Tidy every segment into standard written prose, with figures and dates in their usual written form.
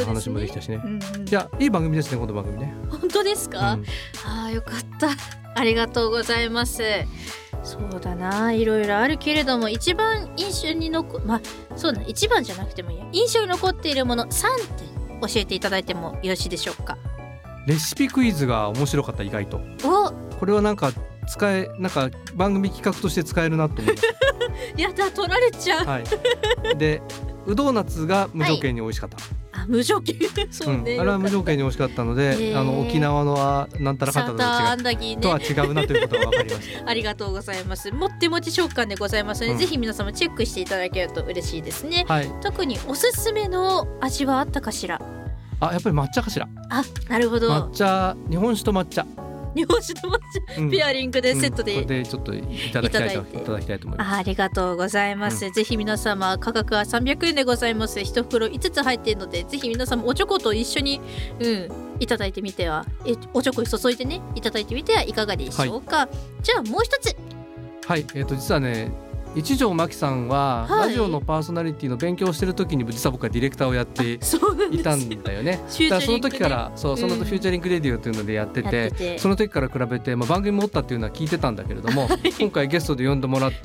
の話もできたしね。 うんうん、 いやいい番組ですねこの番組ね。 本当ですか、よかったありがとうございます。そうだないろいろあるけれども一番印象にそうだ一番じゃなくてもいいや、印象に残っているもの3点教えていただいてもよろしいでしょうか。 レシピクイズが面白かった。意外とこれはなんか番組企画として使えるなと思いますやだ取られちゃう、 はい、でうどー夏が無条件に美味しかった、 無条件そうね、 あれは無条件に美味しかったので、沖縄のはなんたらかんたらとは違うなということが分かりましたありがとうございます。もってもち食感でございますので、ぜひ皆様チェックしていただけると嬉しいですね、はい、特におすすめの味はあったかしら。 やっぱり抹茶かしら。 なるほど。 抹茶、日本酒と抹茶、 日本酒と抹茶、ペアリングでセットで、 これでちょっといただきたいと思います。 ありがとうございます、ぜひ皆様価格は300円でございます。1袋5つ入っているので、ぜひ皆様おちょこと一緒に、いただいてみては、おちょこに注いでねいただいてみてはいかがでしょうか、じゃあもう一つ、 実はね一条真希さんは、ラジオのパーソナリティの勉強をしてる時に実は僕はディレクターをやっていたんだよね。だからその時からそのフューチャリングレディオというのでやってて、その時から比べて、番組持ったっていうのは聞いてたんだけれども今回ゲストで呼んでもらって、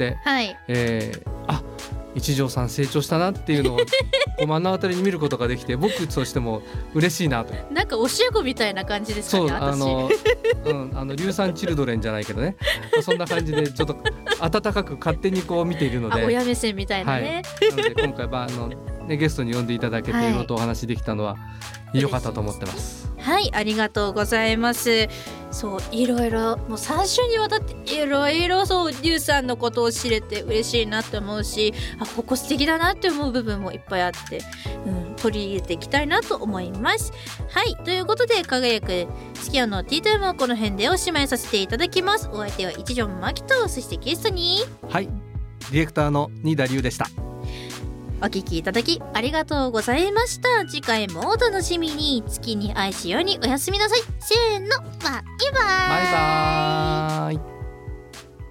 一条さん成長したなっていうのを目の当たりに見ることができて、僕としても嬉しいなと。 なんか教え子みたいな感じですかね。 硫酸チルドレンじゃないけどねそんな感じでちょっと温かく勝手にこう見ているので、 親目線みたいなね、 なので今回ゲストに呼んでいただけていろいろとお話できたのは良かったと思ってます。 ありがとうございます。そういろいろもう3週にわたっていろいろそうリュウさんのことを知れて嬉しいなって思うし、ここ素敵だなって思う部分もいっぱいあって、取り入れていきたいなと思います。ということで輝くすき家のティータイムはこの辺でおしまいさせていただきます。お相手は一条真希と、そしてゲストにディレクターの新田龍でした。 お聞きいただきありがとうございました。次回もお楽しみに。月に愛しようにおやすみなさい。せーの、バイバーイ。 バイバーイ。